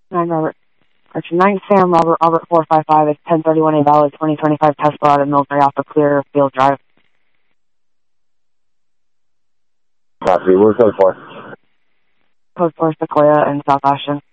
9 Robert. Archer 9 Sam, Robert 455. It's 1031 a valid 2025 Tesla out of Military off of Clearfield Drive. Copy. Where's code 4? Code 4 Sequoia in South Ashton.